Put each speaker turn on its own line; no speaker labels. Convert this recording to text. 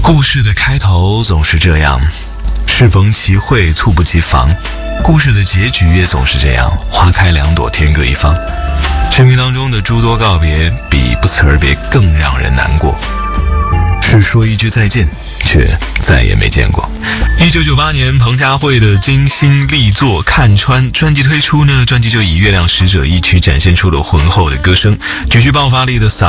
故事的开头总是这样，适逢其会，猝不及防。故事的结局也总是这样，花开两朵，天各一方。生命当中的诸多告别，比不辞而别更让人难过。是说一句再见，却再也没见过。1998年，彭佳慧的精心力作《看穿》专辑推出呢，专辑就以月亮使者一曲展现出了浑厚的歌声，极具爆发力的嗓